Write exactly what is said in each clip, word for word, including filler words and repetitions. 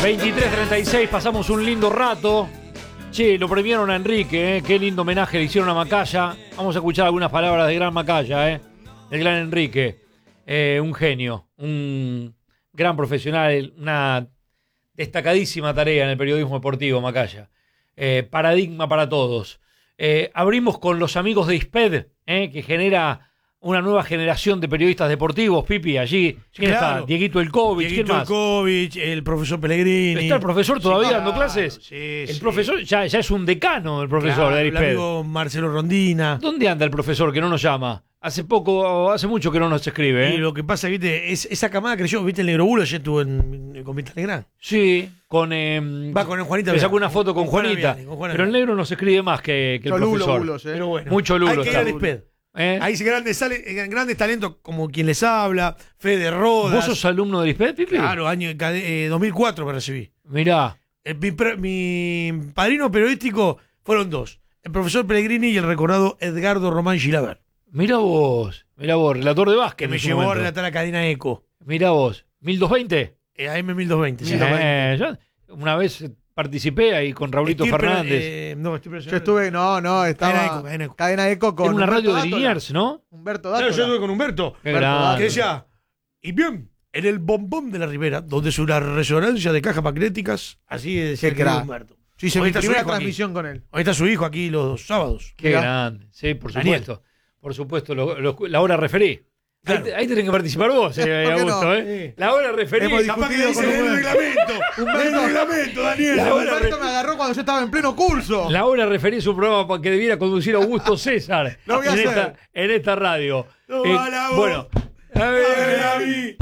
veintitrés treinta y seis, pasamos un lindo rato. Che, lo premiaron a Enrique, ¿eh? Qué lindo homenaje le hicieron a Macaya. Vamos a escuchar algunas palabras de gran Macaya, ¿eh? El gran Enrique. Eh, un genio, un gran profesional, una destacadísima tarea en el periodismo deportivo, Macaya. Eh, paradigma para todos. Eh, abrimos con los amigos de ISPED, ¿eh? Que genera una nueva generación de periodistas deportivos. Pipi, allí, ¿quién Claro. está? Dieguito Elkovic, ¿quién Dieguito más? Elkovic, el profesor Pellegrini. ¿Está el profesor todavía Sí, dando claro, clases? Sí, el sí. profesor ya, ya es un decano, el profesor Claro, de el ISPED. amigo Marcelo Rondina. ¿Dónde anda el profesor que no nos llama? Hace poco, hace mucho que no nos escribe, ¿eh? Y lo que pasa, viste, es, esa camada creció, viste, el Negro Bulo ayer estuvo en, en, con Vista Legrand. Sí, con... Eh, Va con el Juanita. le sacó Viale, una foto con, con Juana Juanita. Viale, con Juana Pero el Viale. negro nos escribe más que, que el Cholulo, profesor. bulos, eh. Pero bueno, Mucho lulo hay que ir está. al ISPED. ¿Eh? Ahí se grandes, sale, grandes talentos como quien les habla, Fede Rodas. ¿Vos sos alumno del ISPED, Pipi? Claro, año eh, dos mil cuatro me recibí. Mirá. Eh, mi, pre- mi padrino periodístico fueron dos: el profesor Pellegrini y el recordado Edgardo Román Gilaber, Mirá vos. Mirá vos, relator de básquet. que me en su llevó a momento. relatar a Cadena Eco. Mirá vos. ¿mil doscientos veinte? Eh, A M mil doscientos veinte. sí. Eh, yo una vez participé ahí con Raulito Estoy pre- Fernández. eh, no, estoy Yo presionando. estuve, no, no, estaba. Cadena Eco, Cadena Eco. Cadena Eco con. Era una Humberto radio de Dátola. Liniers, ¿no? Humberto Claro, Dátola. yo estuve con Humberto. Qué Humberto grande. Que decía, y bien, en el bombón de la Ribera, donde es una resonancia de cajas magnéticas, así decía Qué el querido crack. Humberto. Yo hice Hoy mi está su primera hijo aquí. transmisión con él. Hoy está su hijo aquí los sábados. Qué Mirá. grande. Sí, por Daniel. supuesto. Por supuesto, lo- lo- la hora referí. Claro. Ahí, te- ahí tenés que participar vos, eh, ¿Por qué Augusto, no? ¿eh? Sí. La hora referí. Hemos Capaz que discutido le dicen con el Humberto. reglamento. Humberto. El reglamento, Daniel. La hora Humberto me agarró cuando yo estaba en pleno curso. La hora referí es un programa pa- que debiera conducir Augusto César Lo voy a en, hacer. esta, en esta radio. No Eh, va la voz. bueno, a ver, A mí,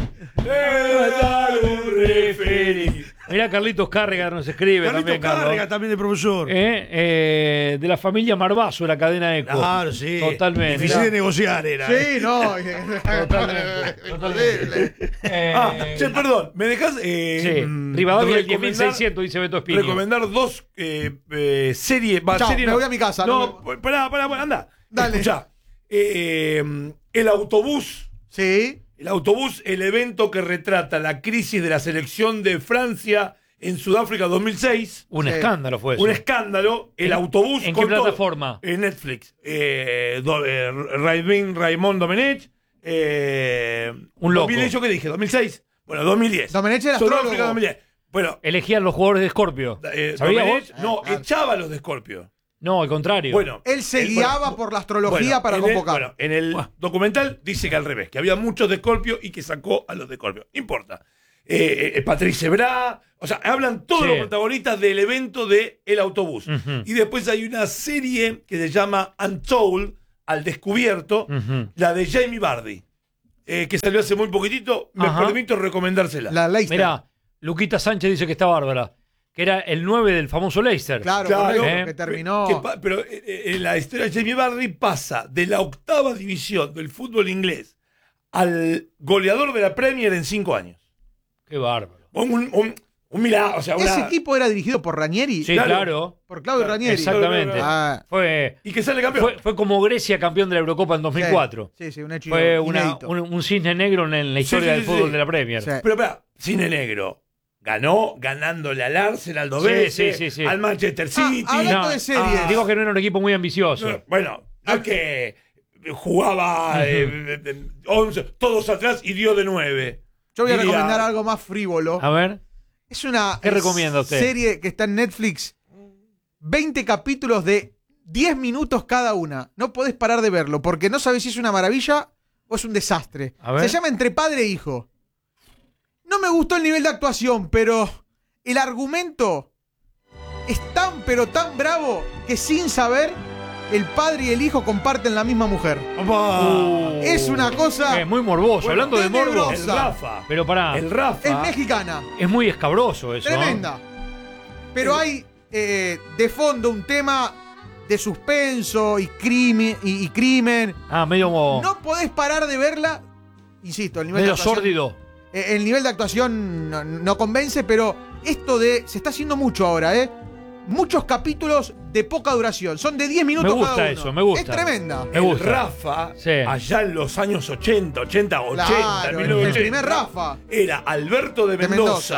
debe dar un referí. mirá, Carlitos Cárrega nos escribe Carlito también, Cárrega Carlos. también de profesor. Eh, eh, de la familia Marbazo, la cadena Eco. Claro, sí. Totalmente. Difícil Mirá. de negociar era. Sí, ¿eh? no. Totalmente, Imposible. Eh, Ah, che, perdón, ¿me dejas eh, sí. mm, Rivadavia el diez mil recomendar- seiscientos, dice Beto Espino. recomendar dos eh, eh, series? va, Chao, serie me no. voy a mi casa, No, no pará, pará, pará, anda. Dale. Escuchá. Eh, el autobús. Sí. El autobús, el evento que retrata la crisis de la selección de Francia en Sudáfrica dos mil seis. Un Sí. escándalo fue eso. Un escándalo. El ¿En- autobús. en qué con todo- plataforma? En Netflix. Eh, do, eh, Raymond Raymond Domenech. Eh, Un loco. dos mil diez, ¿yo qué dije? ¿dos mil seis? Bueno, dos mil diez. Domenech era Sudáfrica astrólogo. dos mil diez. Bueno, Elegían los jugadores de Scorpio. eh, ¿Sabías Domenech, vos? no, Ah, echaba a los de Scorpio. No, al contrario. Bueno, Él se el- guiaba bueno, por la astrología bueno, para en el- convocar. bueno, en el documental dice que al revés, que había muchos de Scorpio y que sacó a los de Scorpio. No importa. Eh, eh, Patrice Bra, o sea, hablan todos Sí. los protagonistas del evento de El Autobús. Ujú. Y después hay una serie que se llama Untold, Al Descubierto, Ujú. la de Jamie Vardy, eh, que salió hace muy poquitito. Me Ajá. permito recomendársela. La Leicester. Mirá, Luquita Sánchez dice que está bárbara. Que era el nueve del famoso Leicester. Claro, Claro, correcto, eh. que terminó. Que pa- pero eh, eh, la historia de Jamie Vardy pasa de la octava división del fútbol inglés al goleador de la Premier en cinco años. Qué bárbaro. Un, un, un, un milagro, o sea, una- Ese equipo era dirigido por Ranieri. Sí, Claro. claro. Por Claudio Ranieri. Exactamente. Ah, Fue, y que sale campeón. fue, fue como Grecia campeón de la Eurocopa en dos mil cuatro. Sí, sí, un hecho Fue una- inédito. un, un cisne negro en la historia sí, del sí, fútbol sí. de la Premier. Sí. Pero espera, Cine Negro ganó ganándole al Arsenal dos Sí, veces, sí, sí, sí. al Manchester Ah, City. hablando No, de series. ah, Digo que no era un equipo muy ambicioso. No, bueno, no es que jugaba eh, eh, once, todos atrás y dio de nueve. Yo voy a Diría- recomendar algo más frívolo. A ver. Es una ¿Qué eh, recomienda usted? serie que está en Netflix. veinte capítulos de diez minutos cada una. No podés parar de verlo porque no sabés si es una maravilla o es un desastre. A ver. Se llama Entre Padre e Hijo. No me gustó el nivel de actuación, pero el argumento es tan pero tan bravo que sin saber el padre y el hijo comparten la misma mujer. Opa. Es una cosa... Es muy morboso. Bueno, Hablando de morbo. tenebrosa. El Rafa. Pero pará. El Rafa. Es mexicana. Es muy escabroso eso. ¿eh? Tremenda. Pero hay eh, de fondo un tema de suspenso y crimen. Y, y crimen. Ah, medio como. No podés parar de verla. Insisto, el nivel medio de actuación, sórdido. eh, el nivel de actuación no, no convence, pero esto de. Se está haciendo mucho ahora, ¿eh? Muchos capítulos de poca duración. Son de diez minutos Me gusta cada uno. eso, me gusta. Es tremenda. Me el gusta. Rafa, Sí. allá en los años ochenta, ochenta, ochenta, Claro, mil novecientos ochenta, el primer Rafa. era Alberto de De Mendoza,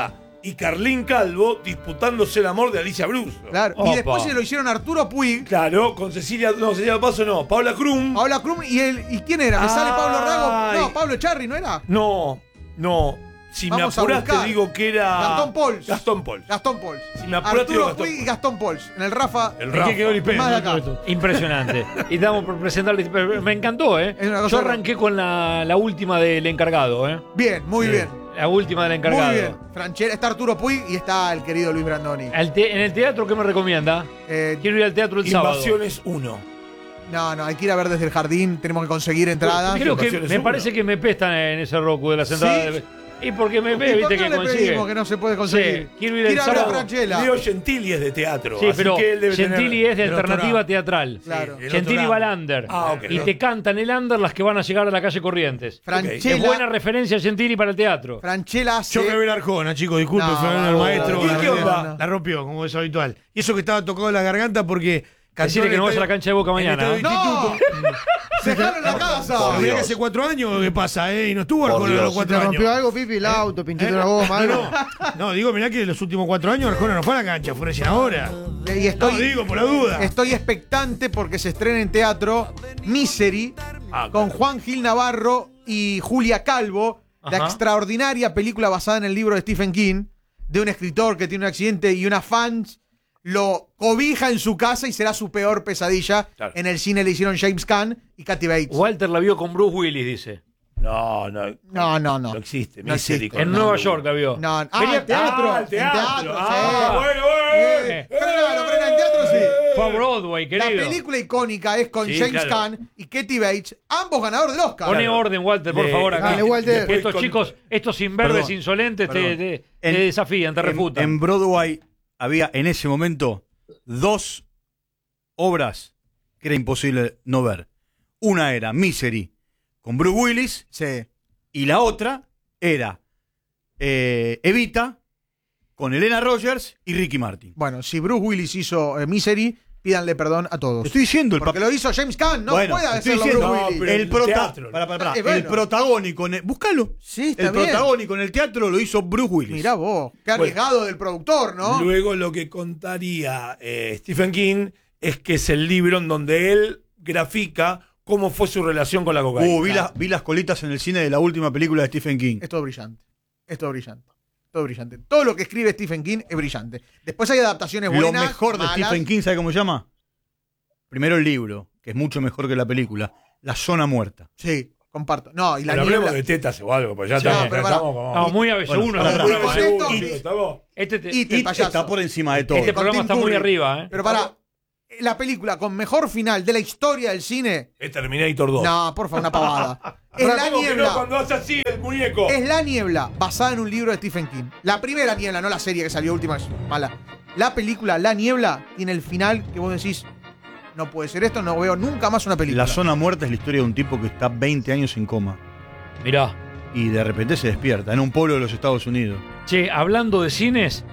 y Carlín Calvo disputándose el amor de Alicia Bruso. Claro. Opa. Y después se lo hicieron Arturo Puig, Claro, con Cecilia, no, Cecilia Paso no, Paula Krum. Paola Krum y él. ¿Y quién era? ¿Me sale Pablo Rago? Ay. No, Pablo Echarri, ¿no era? No, no. Si Vamos a me apurás te buscar. digo que era. Gastón Pauls. Gastón Pauls. Gastón Pauls. Si me apurás te digo Arturo Gastón Puig y Gastón Pauls. En el Rafa. El ¿En Rafa. qué quedó el I P? Más de acá. Impresionante. Y damos por presentarle. Me encantó, ¿eh? Es una cosa Yo arranqué con la, la última del encargado, ¿eh? Bien, muy Sí. bien. La última del encargado. Muy bien. Franchella, está Arturo Puig y está el querido Luis Brandoni. Al te- en el teatro, ¿qué me recomienda? Eh, Quiero ir al teatro el sábado. Invasiones uno. no, no, hay que ir a ver desde el jardín. Tenemos que conseguir entradas. Creo que Invasiones me uno. parece que me pestan en ese Roku de las entradas. ¿Sí? de- Y porque me ¿Y ve, por viste qué que le consigue. pedimos que no se puede conseguir? Sí, quiero ir el a ver a sábado. Franchella. Leo Gentili es de teatro. Sí, así pero que él debe Gentili tener es de el otro alternativa lado. teatral. Claro. el Gentili otro va al lado. under. Ah, ok. Y te cantan el under las que van a llegar a la calle Corrientes. Franchella, Es buena referencia Gentili para el teatro. Franchella hace. Yo que ver Arjona, chicos, disculpe, No, Fernando, el no, maestro. ¿Y la, qué la- onda? la rompió, como es habitual. Y eso que estaba tocado en la garganta porque. cantó Decirle en que el no vaya a la estadio- cancha de Boca en el mañana. estadio ¡No! Instituto. ¡Dejaron la casa! Pero mirá Dios. que hace cuatro años que pasa, ¿eh? Y no estuvo Arjona en Dios. los Si cuatro ¿Te años. rompió algo, Pipi? El auto, pinchaste una goma, No, algo. no, no, digo, mirá que los últimos cuatro años Arjona no fue a la cancha, fue recién ahora. Y No, estoy, digo, por la duda. estoy expectante porque se estrena en teatro Misery Ah, con Juan Gil Navarro y Julia Calvo, la Ajá. extraordinaria película basada en el libro de Stephen King, de un escritor que tiene un accidente y una fans lo cobija en su casa y será su peor pesadilla. Claro. En el cine le hicieron James Caan y Kathy Bates. Walter la vio con Bruce Willis, dice. No, no. No, no, no. No existe. No Misery existe. con- En no, Nueva no. York la vio. No, ah, Venía- en teatro. Ah, el en teatro. teatro, Ah, sí. bueno, bueno. Eh, frena, frena, en teatro sí. Fue a Broadway, La querido. película icónica es con Sí, James claro. Caan y Katy Bates, ambos ganadores del Oscar. Pone orden, Walter, por De- favor, acá. Dale, Walter. Después Estos con- chicos, estos inverdes Perdón, insolentes te, perdón. te- En- te desafían, te En, refutan. en Broadway había en ese momento dos obras que era imposible no ver. Una era Misery con Bruce Willis Sí. y la otra era eh, Evita con Elena Rogers y Ricky Martin. Bueno, si Bruce Willis hizo eh, Misery, pídanle perdón a todos. Te estoy diciendo el Porque papel. lo hizo James Caan, no Bueno, puede te estoy hacerlo diciendo, Bruce no, Willis. pero el, el prota- teatro. pará, pará, pará. Eh, bueno. El protagónico en el, búscalo. Sí, está El bien. protagónico en el teatro lo hizo Bruce Willis. Mirá vos, qué arriesgado del productor, ¿no? Luego lo que contaría eh, Stephen King es que es el libro en donde él grafica cómo fue su relación con la cocaína. Uh, vi, las- vi las colitas en el cine de la última película de Stephen King. Es todo brillante. Es todo brillante. Todo brillante. Todo lo que escribe Stephen King es brillante. Después hay adaptaciones Lo buenas. mejor de malas. Stephen King, ¿sabe cómo se llama? Primero el libro, que es mucho mejor que la película. La zona muerta. Sí, comparto. No, y la Pero niebla. hablemos de tetas o algo, pues ya Sí, estamos, pero ya pará. estamos como... No, muy a veces Bueno, uno. pará, este pará. programa, Y ¿eh? contento. Chicos, ¿estamos? Este, te- Y- Y el payaso. está por encima de todo. este programa Tim está muy Curry. arriba, ¿eh? Pero para la película con mejor final de la historia del cine. Es Terminator dos. No, por favor, una pavada. Es Pero La ¿cómo que no Niebla. cuando hace así el muñeco? Es La Niebla, basada en un libro de Stephen King. La primera Niebla, no la serie que salió última, es mala. La película La Niebla tiene el final que vos decís, no puede ser esto, no veo nunca más una película. La zona muerta es la historia de un tipo que está veinte años en coma. Mirá. Y de repente se despierta en un pueblo de los Estados Unidos. Che, hablando de cines,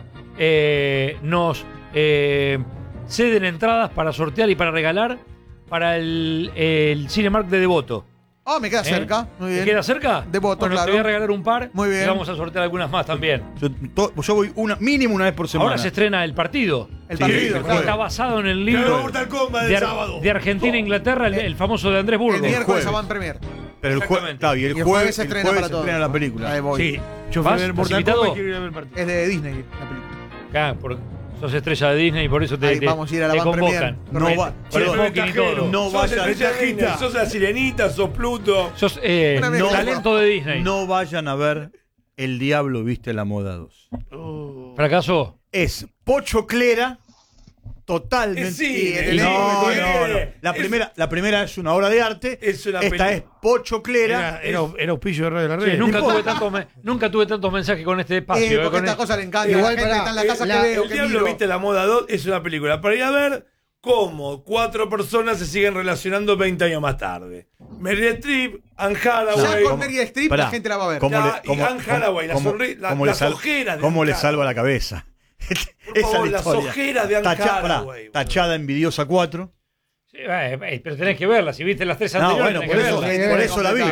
eh, nos eh, ceden entradas para sortear y para regalar para el, el Cinemark de Devoto. Ah, me queda ¿Eh? cerca. Muy ¿Te bien. queda cerca? Devoto, bueno, claro. te voy a regalar un par. Muy bien. Y vamos a sortear algunas más también. Yo, to- yo voy una, mínimo una vez por semana. Ahora se estrena el partido. El Sí, partido, el claro. Está basado en el Claro, libro Mortal Kombat del de, Ar- sábado. de Argentina e Inglaterra, el, el famoso de Andrés El Burgos. miércoles jueves. se va en premier. Pero el jueves, Exactamente. claro, y el, Y el jueves, jueves se el estrena jueves para se todos. estrena la película. Ahí voy. Sí, yo fui a ¿Vas? ver ¿Estás Mortal invitado? Kombat y quiero ir a ver el partido. Es de Disney la película. Acá, por- sos estrella de Disney y por eso te, Ahí te- vamos a ir a la te van convocan. premier. No va- Con el perdón, smoking y todo. no sos vayan, estrella de Disney, sos la sirenita, sos Pluto. Sos eh, Una mezcla. talento de Disney. no vayan a ver El Diablo Viste la Moda dos. ¿Fracasó? Es pochoclera totalmente. Es cine, el- no, el- no, no. La es- primera, la primera es una obra de arte. Es una Esta peli- es pochoclera. Era, era, era auspicio de Radio de la Sí, Red. nunca, no tuve importa. tantos me- nunca tuve tantos mensajes con este espacio. Eh, eh, porque con esta el- cosa le encanta. Igual, la gente pará, está en la casa la- que veo, El que Diablo miro. Viste la Moda dos es una película para ir a ver cómo cuatro personas se siguen relacionando veinte años más tarde. Meryl Streep, Anne Ya Hathaway. con Meryl Streep Pará, la gente la va a ver. ¿Cómo Ya, le, y cómo- Anne Hathaway, la cómo- sonri- la- cómo le las sal- ojeras de cómo Anne le salva la cabeza. Esa Oh, es la las historia. ojeras de Anne Tacha- pará, Hathaway, Tachada envidiosa cuatro. Sí, eh, eh, pero tenés que verla. Si viste las tres No, anteriores, bueno, tenés por que eso, verla. verla. por eso la vi. Pero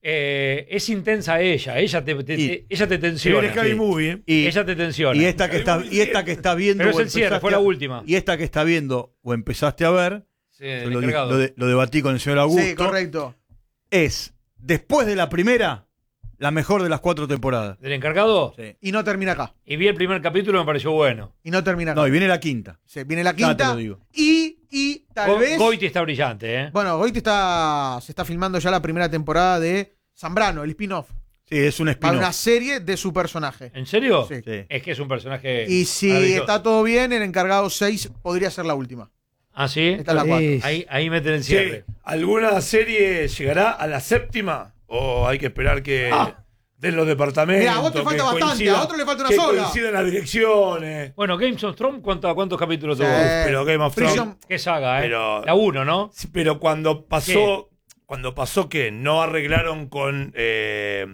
eh, es intensa ella. Ella te, te- Y- te- ella te Si tensiona. viene Scary Movie, ¿eh? Y, Ella te tensiona. y esta que está, y esta que está viendo. Pero es o el cierre, empezaste fue la a- última. Y esta que está viendo o empezaste a ver, Sí, el yo lo, di- encargado. lo de- lo debatí con el señor Augusto. Sí, correcto. Es, después de la primera, la mejor de las cuatro temporadas. ¿Del encargado? Sí. Y no termina acá. Y vi el primer capítulo y me pareció bueno. Y no termina acá. No, y viene la quinta. Se viene la Ya te quinta. lo digo. Y, y tal Go- vez. Goiti está brillante, ¿eh? Bueno, Goiti está, se está filmando ya la primera temporada de Zambrano, el spin-off. Sí, es un Para spin-off. una serie de su personaje. ¿En serio? Sí. Sí. Es que es un personaje. Y si maravilloso. está todo bien, el encargado seis podría ser la última. Ah, sí. Esta es la cuatro. Sí. Ahí, ahí meten el Che, cierre. ¿alguna serie llegará a la séptima? ¿O hay que esperar que Ah. den los departamentos? Mirá, a vos te que falta bastante, coincida- a otro le falta una que sola. coincidan las direcciones. Bueno, Games of Thrones, ¿cuánto- ¿cuántos capítulos tuvo? Eh, pero Game of Prison- Thrones. Qué saga, ¿eh? Pero- La uno, ¿no? Sí, pero cuando pasó, cuando pasó que no arreglaron con eh,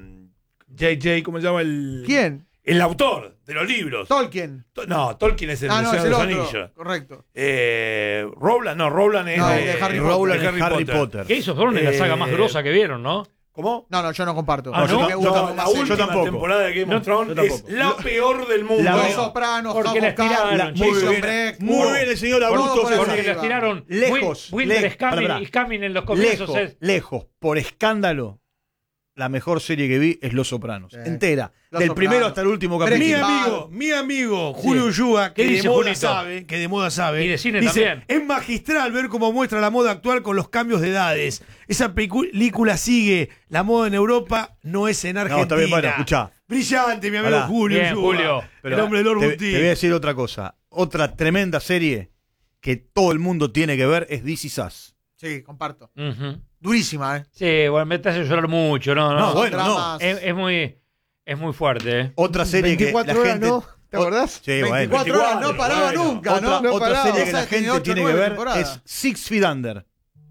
J J, ¿cómo se llama el? ¿Quién? El autor de los libros. Tolkien. To- no, Tolkien es el Ah, de no, es Señor el de los otro. Anillos. Correcto. Eh, Rowland, no, Rowland es No, de, de Harry Rowland de es Harry Potter. Games of Thrones es la Eh, saga más grosa que vieron, ¿no? ¿Cómo? No, no, yo no comparto. Ah, A mí ¿no? me gusta No, más la serie. última tampoco. temporada de Game No, of Thrones yo es tampoco. la peor del mundo. La Los veo. Sopranos, Porque House la of Cards, estiraron, Prison chicos. Break. Muy todo. bien el señor Todo Augusto. por Porque arriba. las tiraron. Lejos, Winter lejos, is coming, pará, pará. is coming en los comienzos. Lejos, es- lejos, por escándalo, la mejor serie que vi es Los Sopranos. Sí. Entera. Los Del Sopranos. primero hasta el último Breaking Mi capítulo. Bad. amigo, mi amigo Julio Ulloa, ¿Qué que de dice, moda Julito? sabe, que de moda sabe, Y de cine dice, también. es magistral ver cómo muestra la moda actual con los cambios de edades. Esa película sigue la moda en Europa, no es en Argentina. No, está bien, bueno, escuchá. Brillante, mi amigo Pará. Julio Bien, Ulloa, Julio. Pero el hombre de Lord te, Buti. te voy a decir otra cosa. Otra tremenda serie que todo el mundo tiene que ver es This Is Us. Sí, comparto. Ujú. Durísima, ¿eh? Sí, bueno, me te hace llorar mucho, ¿no? no. No, bueno, no. Dramas. Es, es muy, es muy fuerte, ¿eh? Otra serie que veinticuatro la horas, gente... ¿no? ¿Te acordás? Sí, bueno. veinticuatro horas, no paraba bueno. nunca, Otra, ¿no? No otra paraba. serie que Esa la tiene gente ocho, tiene que nueve ver temporadas. es Six Feet Under.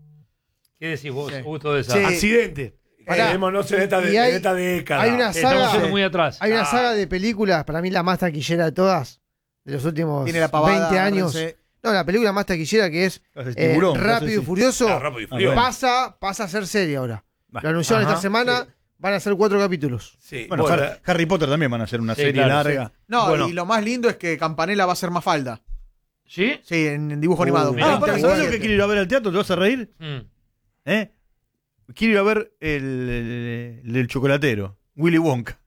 ¿Qué decís vos, Sí. Augusto, de esa? Sí. Accidente. Pará. Quedémonos en esta, de- Y hay- en esta década. hay una Estamos saga- yendo muy atrás. Hay una Ah. saga de películas, para mí la más taquillera de todas, de los últimos Tiene la pavada. veinte años. Rense. No, la película más taquillera que es El eh, tiburón, no sé Rápido si- y Furioso, Ah, Rápido y Ah, Furioso. bueno. pasa, pasa a ser serie ahora. Va. Lo anunciaron Ajá. esta semana, van a ser cuatro capítulos. Sí, Bueno, bueno, Har- Harry Potter también van a hacer una Sí, serie claro, larga. No, Bueno. y lo más lindo es que Campanella va a ser Mafalda. ¿Sí? Sí, en, en dibujo Uh, animado. mirá, Ah, para, veinte, ¿sabes lo que veintisiete. quiero ir a ver al teatro? ¿Te vas a reír? Mm. ¿Eh? Quiero ir a ver el, el- el del chocolatero, Willy Wonka.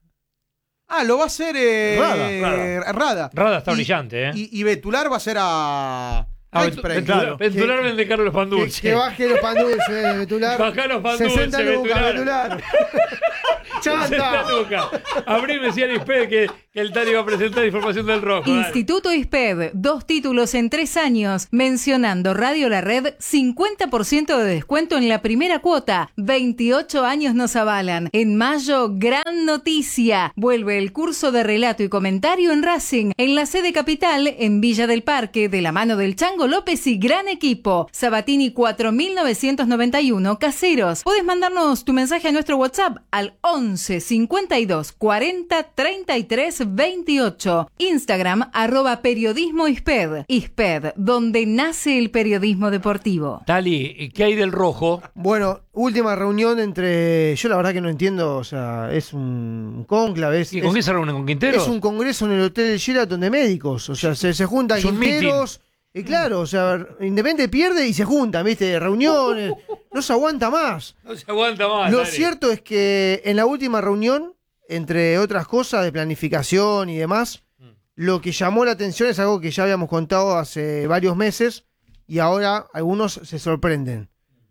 Ah, lo va a hacer eh, Rada, Rada. Rada. Rada está Y- brillante, ¿eh? Y, y Betular va a ser a. Ah, Night Spray. Ventular- Ventular de Carlos Que, Pandulce. que baje los pan dulces de Betular. Bajá los pan dulces, sesenta lucas, Betular. Betular. sesenta ¡Chanta! lucas. Abrí me decía Lisped que, que el Tani iba a presentar información del rojo. dale. Instituto ISPED, dos títulos en tres años. Mencionando Radio La Red, cincuenta por ciento de descuento en la primera cuota. veintiocho años nos avalan. En mayo, gran noticia. Vuelve el curso de relato y comentario en Racing, en la sede capital, en Villa del Parque, de la mano del Chango López y gran equipo. Sabatini cuatro mil novecientos noventa y uno, Caseros. Puedes mandarnos tu mensaje a nuestro WhatsApp al once cincuenta y dos cuarenta treinta y tres veintiocho. Instagram, arroba periodismo ISPED. ISPED, donde nace el periodismo deportivo. Tali, ¿qué hay del rojo? Bueno, última reunión entre. Yo la verdad que no entiendo, o sea, es un cónclave. Es, ¿Y con es- qué se reúnen? ¿Con Quintero? Es un congreso en el Hotel Sheraton de médicos. O sea, se, se juntan Es un quinteros. Y claro, o sea, Independiente pierde y se juntan, ¿viste? Reuniones. No se aguanta más. No se aguanta más. Lo Tali. cierto es que en la última reunión, entre otras cosas de planificación y demás, lo que llamó la atención es algo que ya habíamos contado hace varios meses y ahora algunos se sorprenden.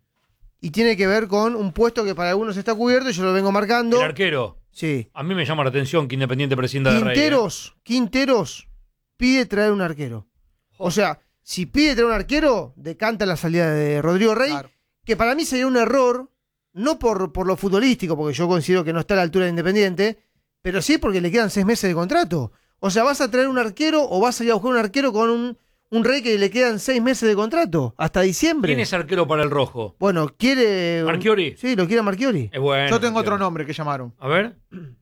Y tiene que ver con un puesto que para algunos está cubierto y yo lo vengo marcando. El arquero. Sí. A mí me llama la atención que Independiente prescinda de Rey. ¿eh? Quinteros, Quinteros pide traer un arquero. O sea, si pide traer un arquero, decanta la salida de Rodrigo Rey, Claro. que para mí sería un error, no por, por lo futbolístico, porque yo considero que no está a la altura de Independiente, pero sí porque le quedan seis meses de contrato. O sea, vas a traer un arquero o vas a ir a buscar un arquero con un, un Rey que le quedan seis meses de contrato, hasta diciembre. ¿Quién es arquero para el rojo? Bueno, quiere... ¿Marchiori? Sí, lo quiere Marchiori. Es bueno. Yo tengo otro Marchiori. nombre que llamaron. A ver.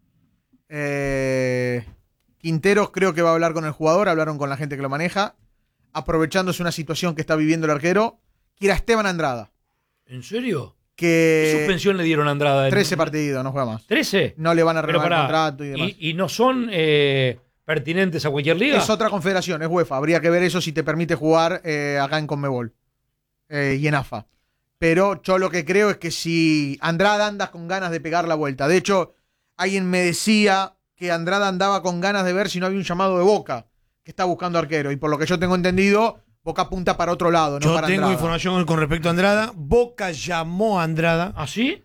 Eh, Quinteros creo que va a hablar con el jugador, hablaron con la gente que lo maneja, aprovechándose una situación que está viviendo el arquero, quiere a Esteban Andrada. ¿En serio? ¿Qué que suspensión le dieron a Andrada? trece partidos, no juega más. ¿trece? No le van a Pero renovar el pará, contrato y demás. ¿Y, y no son eh, pertinentes a cualquier liga? Es otra confederación, es UEFA. Habría que ver eso si te permite jugar eh, acá en Conmebol eh, y en A F A. Pero yo lo que creo es que si Andrada anda con ganas de pegar la vuelta. De hecho, alguien me decía que Andrada andaba con ganas de ver si no había un llamado de Boca que está buscando arquero. Y por lo que yo tengo entendido, Boca apunta para otro lado, no Yo para tengo Andrada. información con respecto a Andrada. Boca llamó a Andrada, ¿Ah, sí?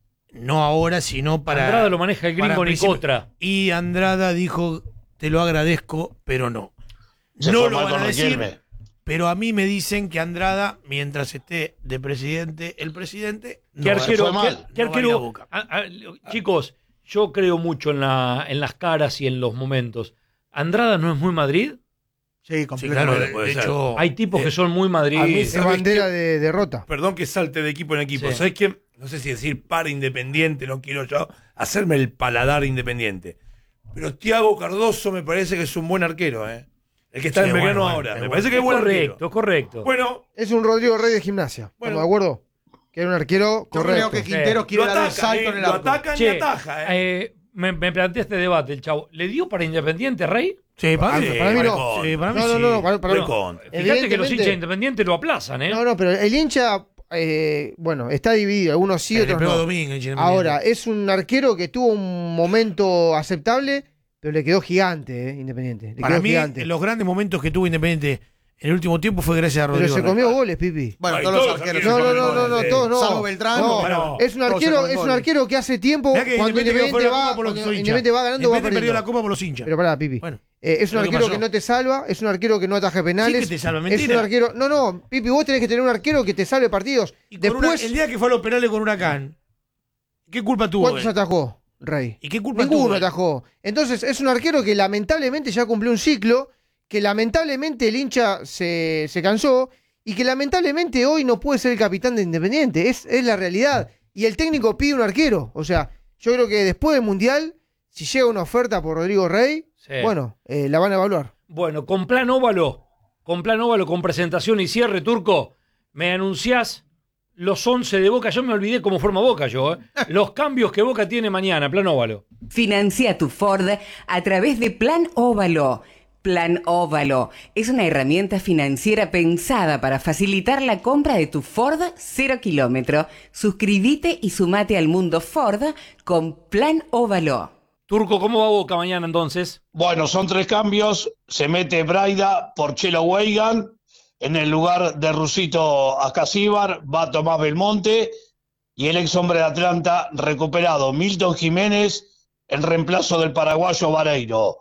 no ahora, sino para. Andrada lo maneja el para gringo principio- Nicotra. Y Andrada dijo: te lo agradezco, pero no. Se no fue lo mal van con a decir, Riquelme. pero a mí me dicen que Andrada, mientras esté de presidente, el presidente. ¿Qué no va a- arquero? fue mal. ¿Qué, qué No va a ir a arquero? Boca. Ah, ah, chicos, yo creo mucho en, la, en las caras y en los momentos. ¿Andrada no es muy Madrid? Sí, Sí, completamente. claro, de, puede de ser. hecho. Hay tipos eh, que son muy Madrid. a mí Es ¿sabes bandera qué? de derrota. Perdón que salte de equipo en equipo. Sí. ¿Sabes quién? No sé si decir para Independiente, no quiero yo hacerme el paladar Independiente. Pero Thiago Cardoso me parece que es un buen arquero, ¿eh? El que está Sí, en bueno, Belgrano bueno, ahora. es Me bueno. parece que es Es buen correcto, arquero. es correcto. Bueno, Es un Rodrigo Rey de gimnasia. Bueno. ¿Estamos de acuerdo? Que era un arquero Yo correcto. creo que Quintero Sí. quiere lo dar el atacan, salto eh, en el lo arco. atacan y Che, ataja, ¿eh? eh, me, me planteé este debate, el chavo. ¿Le dio para Independiente, Rey? Sí, para mí, Sí, para mí no. recontra, sí, para mí No, no, sí. no, no, para, para- recontra. Fíjate que los Evidentemente- hinchas de Independiente lo aplazan, ¿eh? No, no, pero el hincha, eh, bueno, está dividido. Algunos sí, Le otros pegó no. Domínguez, Independiente. Ahora, es un arquero que tuvo un momento aceptable, pero le quedó gigante, eh, Independiente. Le Para quedó mí, gigante. los grandes momentos que tuvo Independiente en el último tiempo fue gracias a Pero Rodrigo se Rey. comió goles, Pipi. Bueno, Ay, todos los todos los arqueros. No, se no, comen no, no, goles, no, eh. todos no. Salvo Beltrán. No, Bueno, es un todos se arquero, comen es un goles. arquero que hace tiempo, Mirá que cuando Independiente Independiente ganó la va, Copa por los cuando hinchas. Independiente va ganando, va Independiente perdió perdiendo. la Copa por los hinchas. Pero pará, Pipi. Bueno. Eh, es un Pero ¿qué arquero pasó? que no te salva, es un arquero que no ataja penales. Sí que te salva, es mentira. un arquero. No, no, Pipi, vos tenés que tener un arquero que te salve partidos. Y con una- Después, el día que fue a los penales con Huracán, ¿qué culpa tuvo ¿cuántos él? atajó, Rey? ¿Y qué culpa Ninguno tuvo él? atajó. Entonces, es un arquero que lamentablemente ya cumplió un ciclo, que lamentablemente el hincha se, se cansó y que lamentablemente hoy no puede ser el capitán de Independiente. Es, es la realidad. Y el técnico pide un arquero. O sea, yo creo que después del Mundial, si llega una oferta por Rodrigo Rey, Sí. bueno, eh, la van a evaluar. Bueno, con plan óvalo, con plan óvalo, con presentación y cierre, Turco, me anunciás los once de Boca. Yo me olvidé cómo forma Boca yo, ¿eh? Los cambios que Boca tiene mañana, plan óvalo. Financia tu Ford a través de Plan Óvalo. Plan Óvalo es una herramienta financiera pensada para facilitar la compra de tu Ford cero kilómetro. Suscríbete y sumate al mundo Ford con Plan Óvalo. Turco, ¿cómo va Boca mañana entonces? Bueno, son tres cambios. Se mete Braida por Chelo Weigan. En el lugar de Rusito Acasíbar va Tomás Belmonte. Y el ex hombre de Atlanta recuperado, Milton Jiménez, en reemplazo del paraguayo Vareiro.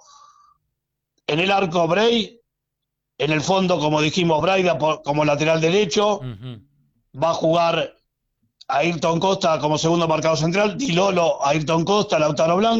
En el arco Bray. En el fondo, como dijimos, Braida por- como lateral derecho. Ujú. Va a jugar Ayrton Costa como segundo marcador central. Di Lolo, Ayrton Costa, Lautaro Blanco.